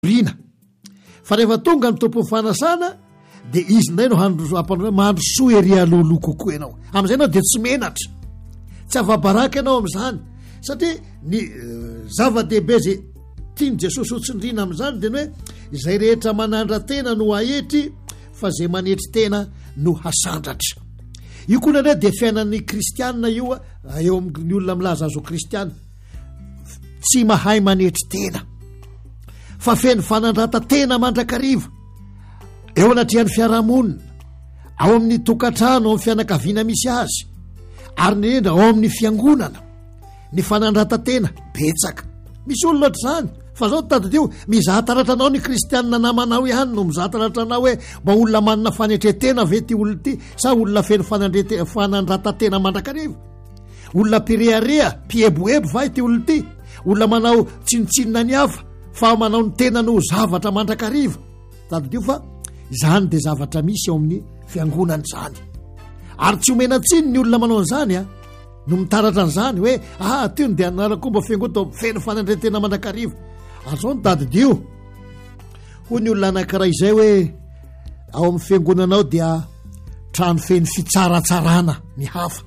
rina fa rehefa tonga ny tompon'ny fanasana dia izy ndray no mahandro soa ery alohaloha kokoa ianao amin'izay ianao dia tsy menatra tsy avabaraka ianao amin'izany satria ny zava-dehibe zay tiany Jesosy ho tsindrina amin'izany dia ny hoe izay rehetra manandra tena no ahetry fa zay manetry tena no hasandratra. Io koa indray dia fiainan'ny kristianina io eo amin'ny olona milaza azy ho kristiana tsy mahay manetry tena fa feno fanandrata tena mandrakariva eo anatrehan'ny fiarahamonina ao amin'ny tokantrano ao amin'ny fianakaviana misy azy ary nendra ao amin'ny fiangonana ny fanandrata tena betsaka misy olona ohatr'izany fa zao tadidio mizaha taratranao ny kristianina namanao ihany no mizaha taratranao hoe mba olona manana fanetretena ve ty olona ty sa olona feno fanandrata tena mandrakariva olona pirearea pieboebo va ty olona ty olona manao tsinitsinina ny hafa fa manao ny tena no zavatra mandrakariva tadidio fa zany dia zavatra misy ao amin'ny fiangonana zany ary tsy omena tsiny ny olona manao an'izany no mitaratra an'izany hoe ty no dia anarakomba fiangonana feno fanandretena mandrakariva ary zao ny tadidio ho ny olona anankiray izay hoe ao amin'ny fiangonanao dia trano feno fitsaratsarana ny hafa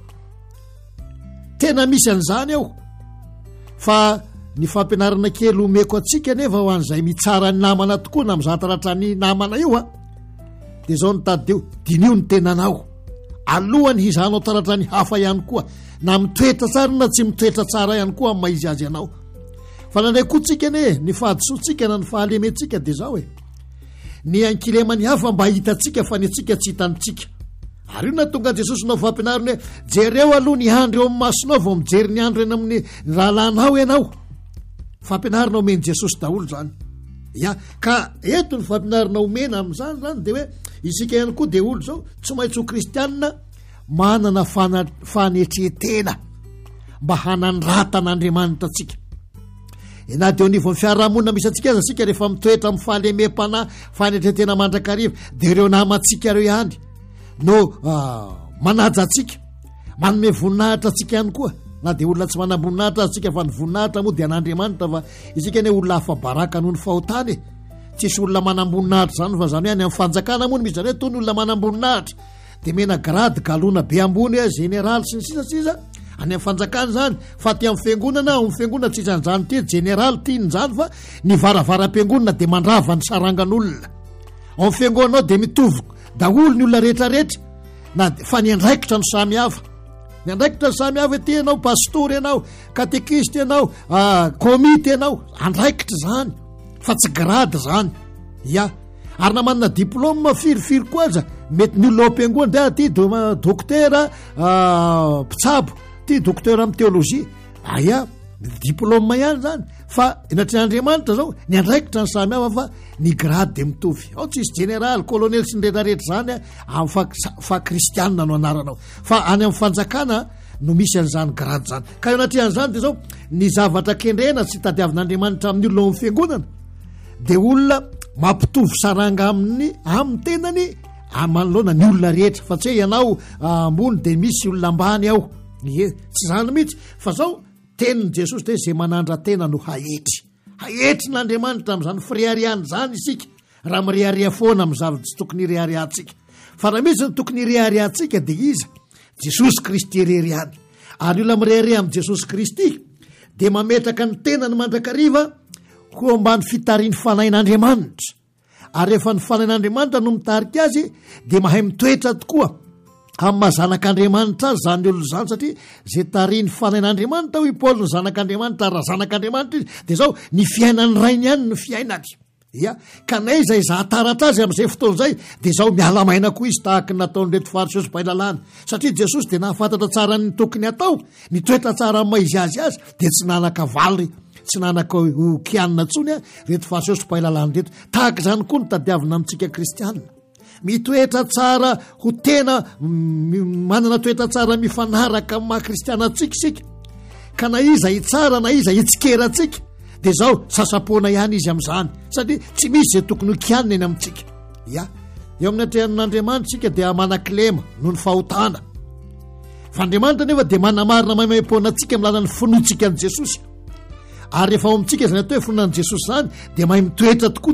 tena misy an'izany ao fa ny fampianarana kely omeko atsika nefa ho an'izay mitsara ny namana tokoa na mizaha taratra ny namana io dia zao ny tadidio dinio ny tenanao alohany hizanao taratra ny hafa ihany koa na mitoetra tsara na tsy mitoetra tsara ihany koa amin'ny maizy azy ianao fa nandray koa tsika ne ny fahadisoantsika na ny fahalementsika dia zao hoe ny ankilemany hafa mba hitatsika fa ny atsika tsy hitanitsika ary io na tonga Jesosy nao fampianariny hoe jereo aloha ny andro eo amin'ny masonao vao mijery ny andro eny amin'ny rahalanao ianao fampianarina omeny Jesosy daholo zany ka eto ny fampianarina omena amin'izany zany dia hoe isika ihany koa dia olo zao tsy maintsy ho kristianina manana fanetretena mba hanandratan'Andriamanitra atsika na dia anivo ny fiarahamonina misy atsika azy asika rehefa mitoetra amin'ny fahalemem-panahy fanetretena mandrakariva dia ireo namantsika reo ihany no manaja atsika manome voninahitra atsika ihany koa na dia olona tsy manam-boninahitra atsika fa ny voninahitra moa dia an'Andriamanitra fa isika ne olona hafa baraka noho ny fahotany tsisy olona manam-boninahitra zany fa zany hoe any amin'ny fanjakana moa no misy zany hoe toy ny olona manam-boninahitra dia mena grady galona be ambony generaly sy ny sisasiza any amin'ny fanjakana zany fa ty amin'ny fiangonana ao amin'ny fiangonana tsisy an'izany ty generaly tiany zany fa ny varavara-piangonana dia mandrava ny sarangan'olona ao amin'ny fiangonanao dia mitovy daholo ny olona rehetrarehetra na fa ny andraikitra no samy hafa ny andraikitra ny samy hafa ty ianao pastory ianao katekisty ianao komity ianao andraikitra zany fa tsy grady zany ary na manana diplôme firifiry koa aza mety ny olona am-piangonana dia ty doktera mpitsabo ty doktera amin'ny teolojia diplôme ihany zany fa natrehan'Andriamanitra zao ny andraikitra ny samy hafa fa ny grady dia mitovy ao tsisy generaly kolonely sy ny rehetrarehetra zany fa kristianina no anaranao fa any amin'ny fanjakana no misy an'izany grady zany ka eo anatrehan'izany dia zao ny zavatra kendrena tsy tadiavin'Andriamanitra amin'ny olona ao amin'ny fiangonana dia olona mampitovy saranga amin'ny tenany manoloana ny olona rehetra fa tsy hoe ianao ambony dia misy olona ambany ao tsy zany mihitsy fa zao tenin'i Jesosy dia zay manandra tena no hahetry n'Andriamanitra amin'izany firehariany zany isika raha mirehareha foana amin'ny zavatra tsy tokony irehariantsika fa raha misy ny tokony irehariantsika dia iza Jesosy Kristy irehariany ary olona mirehareha amin'ny Jesosy Kristy dia mametraka ny tenany mandrakariva ho ambany fitariany fanahin'Andriamanitra ary rehefa ny fanahin'Andriamanitra no mitarika azy dia mahay mitoetra tokoa amin'ny mahazanak'Andriamanitra azy zany olona zany satria zay tariany fanahin'Andriamanitra ho i Paoly ny zanak'Andriamanitra raha zanak'Andriamanitra izy dia zao ny fiainany rainy ihany no fiainany ka nay izay zahataratra azy amin'izay fotoana izay dia zao mialamaina koa izy tahaka ny nataon'reto fariseo sy bailalàna satria Jesosy dia nahafantatra tsara ny tokony atao ny toetra tsara amin'ny maizy azy dia tsy nanaka valy tsy nanaka okianina tsony reto fariseo sy bailalàna reto tahaka izany koa ny tadiavina amintsika kristianina mitoetra tsara ho tena manana toetra tsara mifanaraka amin'ny mahakristiana atsika isika ka na iza hitsara na iza hitsikera atsika dia zao sasapoana ihany izy amin'izany satria tsy misy zay tokony hokianina eny amintsika eo amin'ny atrehan'Andriamanitra isika dia manan-kilema noho ny fahotana fa Andriamanitra nefa dia manamarina mamem-poana antsika amin'ny lalan'ny finoantsika an'i Jesosy ary rehefa ao amintsika zany atao hoe foninanin' jesosy zany dia mahay mitoetra tokoa